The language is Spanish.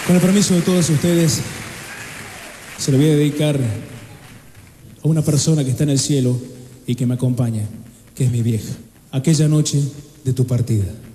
Con el permiso de todos ustedes, se lo voy a dedicar a una persona que está en el cielo y que me acompaña, que es mi vieja. Aquella noche de tu partida.